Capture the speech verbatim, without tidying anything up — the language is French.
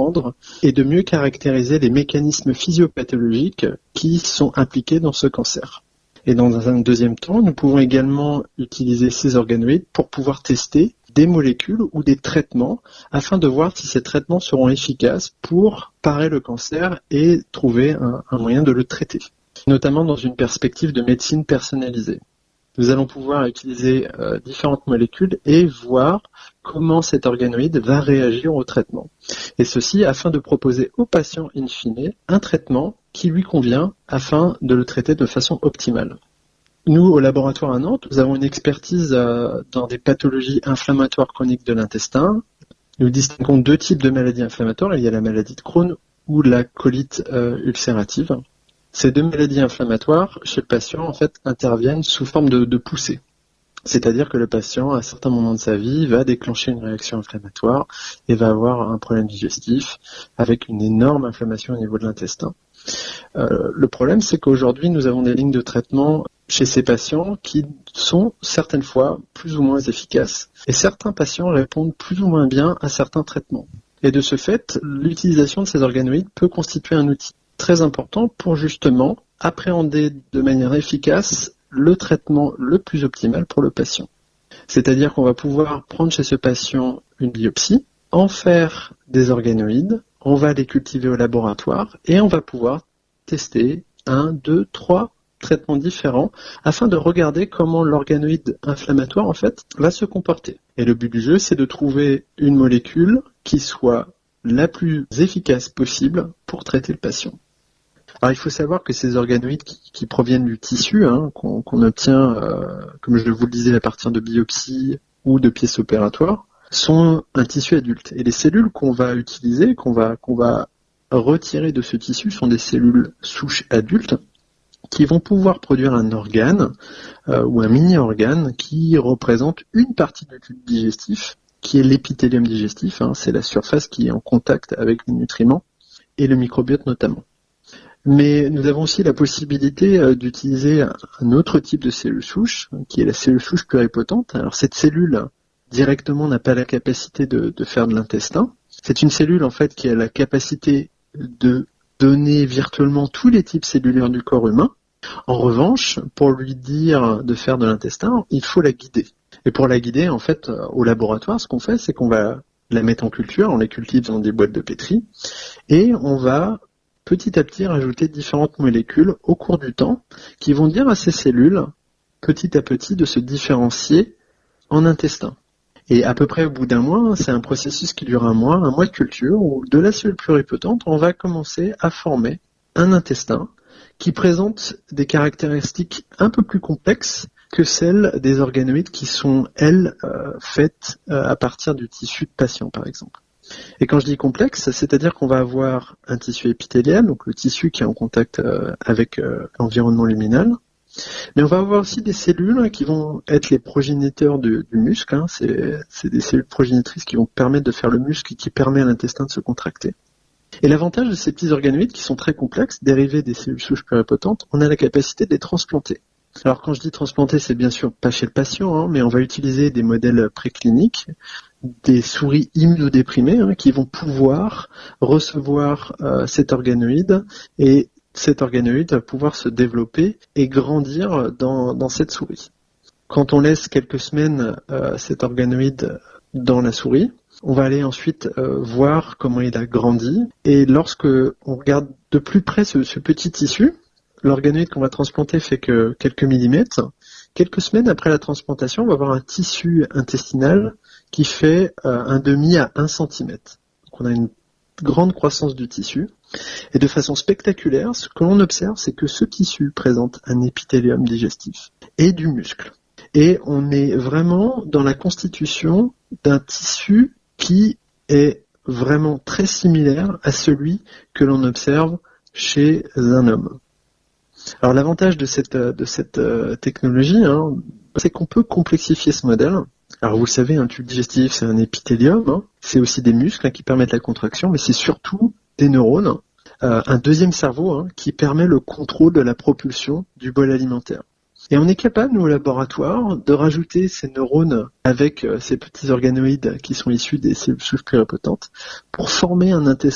comprendre et de mieux caractériser les mécanismes physiopathologiques qui sont impliqués dans ce cancer. Et dans un deuxième temps, nous pouvons également utiliser ces organoïdes pour pouvoir tester des molécules ou des traitements afin de voir si ces traitements seront efficaces pour parer le cancer et trouver un, un moyen de le traiter, notamment dans une perspective de médecine personnalisée. Nous allons pouvoir utiliser euh, différentes molécules et voir comment cet organoïde va réagir au traitement. Et ceci afin de proposer au patient, in fine, un traitement qui lui convient afin de le traiter de façon optimale. Nous, au laboratoire à Nantes, nous avons une expertise euh, dans des pathologies inflammatoires chroniques de l'intestin. Nous distinguons deux types de maladies inflammatoires. Il y a la maladie de Crohn ou la colite euh, ulcérative. Ces deux maladies inflammatoires, chez le patient, en fait, interviennent sous forme de, de poussée. C'est-à-dire que le patient, à certains moments de sa vie, va déclencher une réaction inflammatoire et va avoir un problème digestif avec une énorme inflammation au niveau de l'intestin. Euh, le problème, c'est qu'aujourd'hui, nous avons des lignes de traitement chez ces patients qui sont certaines fois plus ou moins efficaces. Et certains patients répondent plus ou moins bien à certains traitements. Et de ce fait, l'utilisation de ces organoïdes peut constituer un outil très important pour justement appréhender de manière efficace le traitement le plus optimal pour le patient. C'est-à-dire qu'on va pouvoir prendre chez ce patient une biopsie, en faire des organoïdes, on va les cultiver au laboratoire et on va pouvoir tester un, deux, trois traitements différents afin de regarder comment l'organoïde inflammatoire en fait va se comporter. Et le but du jeu, c'est de trouver une molécule qui soit la plus efficace possible pour traiter le patient. Alors il faut savoir que ces organoïdes qui, qui proviennent du tissu, hein, qu'on, qu'on obtient, euh, comme je vous le disais, à partir de biopsies ou de pièces opératoires, sont un tissu adulte. Et les cellules qu'on va utiliser, qu'on va, qu'on va retirer de ce tissu, sont des cellules souches adultes qui vont pouvoir produire un organe euh, ou un mini-organe qui représente une partie du tube digestif, qui est l'épithélium digestif, hein, c'est la surface qui est en contact avec les nutriments et le microbiote notamment. Mais nous avons aussi la possibilité euh, d'utiliser un autre type de cellule souche, qui est la cellule souche pluripotente. Alors cette cellule, directement, n'a pas la capacité de, de faire de l'intestin. C'est une cellule, en fait, qui a la capacité de donner virtuellement tous les types cellulaires du corps humain. En revanche, pour lui dire de faire de l'intestin, il faut la guider. Et pour la guider, en fait, au laboratoire, ce qu'on fait, c'est qu'on va la mettre en culture, on les cultive dans des boîtes de pétri, et on va petit à petit rajouter différentes molécules au cours du temps qui vont dire à ces cellules, petit à petit, de se différencier en intestin. Et à peu près au bout d'un mois, c'est un processus qui dure un mois, un mois de culture, où de la cellule pluripotente, on va commencer à former un intestin qui présente des caractéristiques un peu plus complexes que celles des organoïdes qui sont, elles, euh, faites euh, à partir du tissu de patient, par exemple. Et quand je dis complexe, c'est-à-dire qu'on va avoir un tissu épithélial, donc le tissu qui est en contact euh, avec euh, l'environnement luminal, mais on va avoir aussi des cellules hein, qui vont être les progéniteurs du, du muscle, hein. c'est, c'est des cellules progénitrices qui vont permettre de faire le muscle et qui permet à l'intestin de se contracter. Et l'avantage de ces petits organoïdes qui sont très complexes, dérivés des cellules souches pluripotentes, on a la capacité de les transplanter. Alors quand je dis transplanter, c'est bien sûr pas chez le patient, hein, mais on va utiliser des modèles précliniques, des souris immunodéprimées hein, qui vont pouvoir recevoir euh, cet organoïde et cet organoïde va pouvoir se développer et grandir dans, dans cette souris. Quand on laisse quelques semaines euh, cet organoïde dans la souris, on va aller ensuite euh, voir comment il a grandi et lorsque on regarde de plus près ce, ce petit tissu, l'organoïde qu'on va transplanter fait que quelques millimètres. Quelques semaines après la transplantation, on va avoir un tissu intestinal qui fait euh, un demi à un centimètre. Donc on a une grande croissance du tissu. Et de façon spectaculaire, ce que l'on observe, c'est que ce tissu présente un épithélium digestif et du muscle. Et on est vraiment dans la constitution d'un tissu qui est vraiment très similaire à celui que l'on observe chez un homme. Alors l'avantage de cette, de cette euh, technologie, hein, c'est qu'on peut complexifier ce modèle. Alors vous le savez, un tube digestif, c'est un épithélium, hein, c'est aussi des muscles hein, qui permettent la contraction, mais c'est surtout des neurones, euh, un deuxième cerveau hein, qui permet le contrôle de la propulsion du bol alimentaire. Et on est capable, nous, au laboratoire, de rajouter ces neurones avec euh, ces petits organoïdes qui sont issus des cellules souches pluripotentes pour former un intestin